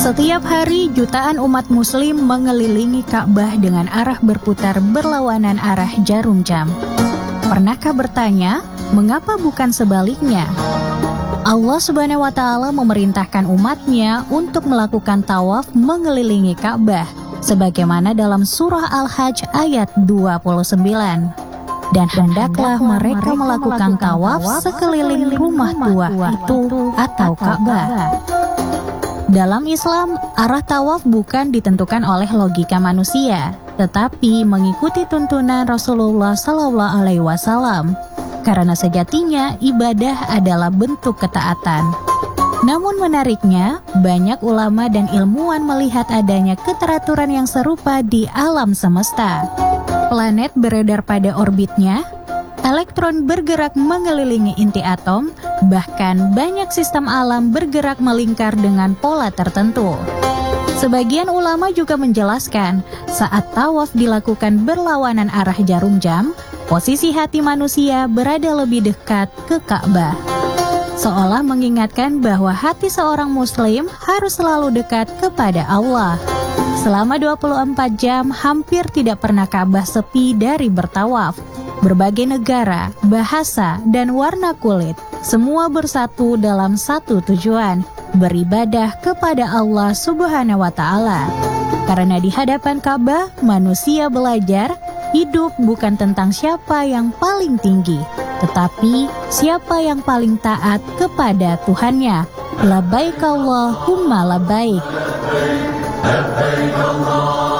Setiap hari jutaan umat muslim mengelilingi Ka'bah dengan arah berputar berlawanan arah jarum jam. Pernahkah bertanya, mengapa bukan sebaliknya? Allah Subhanahu wa Ta'ala memerintahkan umatnya untuk melakukan tawaf mengelilingi Ka'bah, sebagaimana dalam surah Al-Hajj ayat 29. Dan hendaklah mereka melakukan tawaf sekeliling rumah tua itu atau Ka'bah. Dalam Islam, arah tawaf bukan ditentukan oleh logika manusia, tetapi mengikuti tuntunan Rasulullah SAW. Karena sejatinya ibadah adalah bentuk ketaatan. Namun menariknya, banyak ulama dan ilmuwan melihat adanya keteraturan yang serupa di alam semesta. Planet beredar pada orbitnya, elektron bergerak mengelilingi inti atom, bahkan banyak sistem alam bergerak melingkar dengan pola tertentu. Sebagian ulama juga menjelaskan, saat tawaf dilakukan berlawanan arah jarum jam, posisi hati manusia berada lebih dekat ke Ka'bah. Seolah mengingatkan bahwa hati seorang muslim harus selalu dekat kepada Allah. Selama 24 jam, hampir tidak pernah Ka'bah sepi dari bertawaf. Berbagai negara, bahasa, dan warna kulit, semua bersatu dalam satu tujuan, beribadah kepada Allah Subhanahu wa Ta'ala. Karena di hadapan Ka'bah, manusia belajar, hidup bukan tentang siapa yang paling tinggi, tetapi siapa yang paling taat kepada Tuhannya. Labbaik Allahumma labbaik. Labbaik Allah